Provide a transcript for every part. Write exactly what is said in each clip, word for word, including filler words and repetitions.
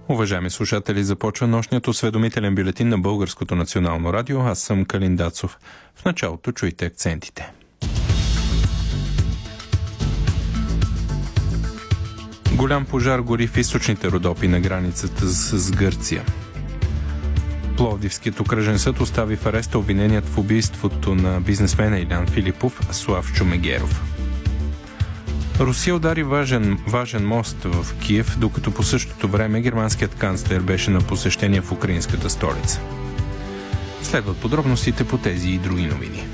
Уважаеми слушатели, започва нощният осведомителен бюлетин на Българското национално радио. Аз съм Калин Дацов. В началото чуйте акцентите. Голям пожар гори в източните Родопи на границата с Гърция. Пловдивският окръжен съд остави в ареста обвиненият в убийството на бизнесмена Илян Филипов Слав Чумегеров. Русия удари важен, важен мост в Киев, докато по същото време германският канцлер беше на посещение в украинската столица. Следват подробностите по тези и други новини.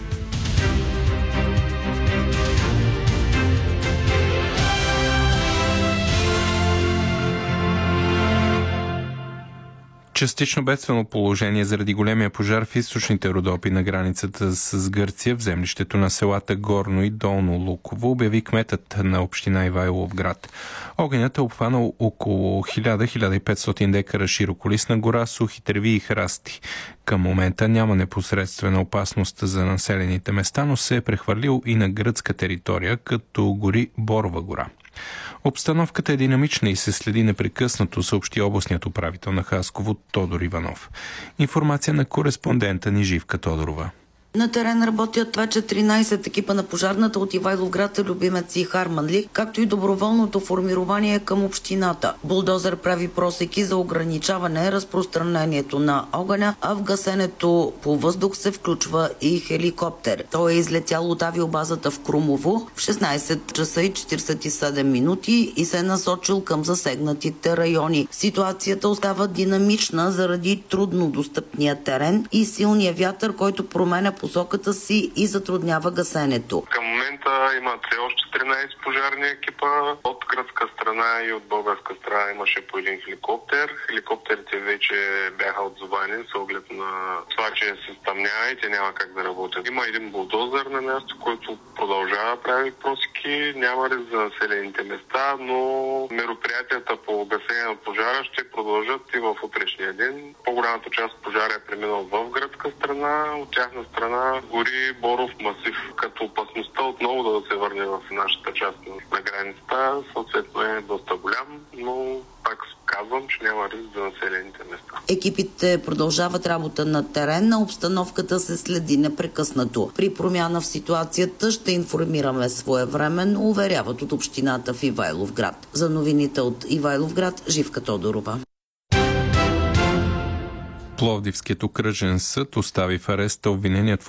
Частично бедствено положение заради големия пожар в източните Родопи на границата с Гърция в землището на селата Горно и Долно Луково, обяви кметът на община Ивайловград. Огънят е обхванал около хиляда до хиляда и петстотин декара широколистна гора, сухи треви и храсти. Към момента няма непосредствена опасност за населените места, но се е прехвърлил и на гръцка територия, като гори Борова гора. Обстановката е динамична и се следи непрекъснато, съобщи областният управител на Хасково Тодор Иванов. Информация на кореспондента ни Живка Тодорова. На терен работят вече тринайсет екипа на пожарната от Ивайловград, Любимец и Харманли, както и доброволното формирование към общината. Булдозер прави просеки за ограничаване разпространението на огъня, а в гасенето по въздух се включва и хеликоптер. Той е излетял от авиобазата в Крумово в шестнайсет часа и четирийсет и седем минути и се е насочил към засегнатите райони. Ситуацията остава динамична заради трудно достъпния терен и силния вятър, който променя посоката си и затруднява гасенето. Към момента има все още тринайсет пожарни екипа. От гръцка страна и от българска страна имаше по един хеликоптер. Хеликоптерите вече бяха отзовани с оглед на това, че се стъмнява и те няма как да работят. Има един булдозер на място, който продължава да прави просеки. Няма риск за населените места, но мероприятията по гасене на пожара ще продължат и в утрешния ден. По-голямата част от пожара е преминал в гръцка страна, от тяхна страна гори Боров масив, като опасността отново да се върне в нашата част на границата, съответно е доста голям, но пак казвам, че няма риск за населените места. Екипите продължават работа на терен, а обстановката се следи непрекъснато. При промяна в ситуацията ще информираме своевременно, уверяват от общината в Ивайловград. За новините от Ивайловград, Живка Тодорова. Пловдивският окръжен съд остави в ареста обвиненият в